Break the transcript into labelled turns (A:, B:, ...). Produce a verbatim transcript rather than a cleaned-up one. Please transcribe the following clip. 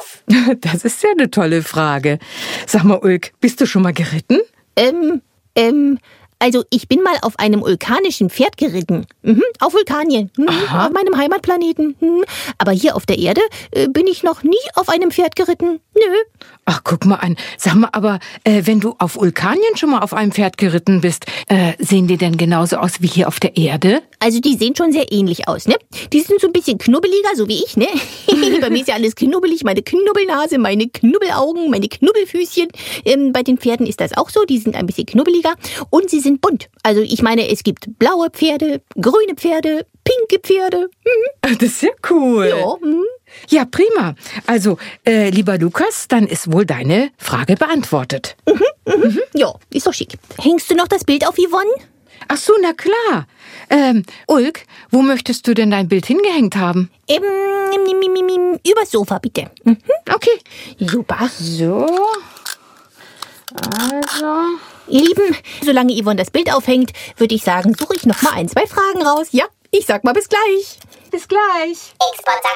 A: drauf?
B: Das ist ja eine tolle Frage. Sag mal, Ulk, bist du schon mal geritten?
A: Ähm, ähm... Also, ich bin mal auf einem vulkanischen Pferd geritten. Mhm, auf Vulkanien. Mhm, auf meinem Heimatplaneten. Mhm. Aber hier auf der Erde äh, bin ich noch nie auf einem Pferd geritten. Nö.
B: Ach, guck mal an. Sag mal, aber äh, wenn du auf Vulkanien schon mal auf einem Pferd geritten bist, äh, sehen die denn genauso aus wie hier auf der Erde?
A: Also, die sehen schon sehr ähnlich aus, ne? Die sind so ein bisschen knubbeliger, so wie ich, ne? Bei mir ist ja alles knubbelig. Meine Knubbelnase, meine Knubbelaugen, meine Knubbelfüßchen. Ähm, bei den Pferden ist das auch so. Die sind ein bisschen knubbeliger. Und sie sind bunt. Also, ich meine, es gibt blaue Pferde, grüne Pferde, pinke Pferde. Mhm.
B: Das ist ja cool.
A: Ja, mhm.
B: Ja, prima. Also, äh, lieber Lukas, dann ist wohl deine Frage beantwortet.
A: Mhm, mhm. Mhm. Ja, ist doch schick. Hängst du noch das Bild auf Yvonne?
B: Ach so, na klar. Ähm, Ulk, wo möchtest du denn dein Bild hingehängt haben?
A: Ähm, übers Sofa, bitte. Mhm.
B: Okay.
A: Super.
B: So. Also.
A: Ihr Lieben, solange Yvonne das Bild aufhängt, würde ich sagen, suche ich noch mal ein, zwei Fragen raus. Ja, ich sag mal bis gleich.
B: Bis gleich.
C: Ich sponsere